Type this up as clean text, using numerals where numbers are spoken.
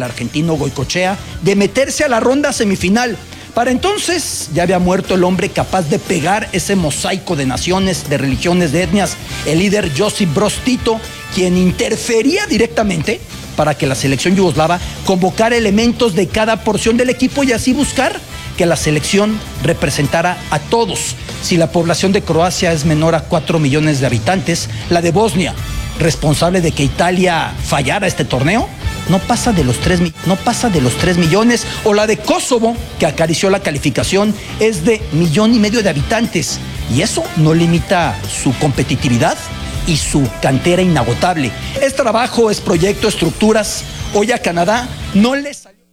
argentino Goicoechea de meterse a la ronda semifinal. Para entonces ya había muerto el hombre capaz de pegar ese mosaico de naciones, de religiones, de etnias, el líder Josip Broz Tito, quien interfería directamente para que la selección yugoslava convocara elementos de cada porción del equipo y así buscar que la selección representara a todos. Si la población de Croacia es menor a 4 millones de habitantes, la de Bosnia, responsable de que Italia fallara este torneo, no pasa de los 3 millones, o la de Kosovo, que acarició la calificación, es de 1,5 millones de habitantes. Y eso no limita su competitividad y su cantera inagotable. Es trabajo, es proyecto, estructuras. Hoy a Canadá no le salió.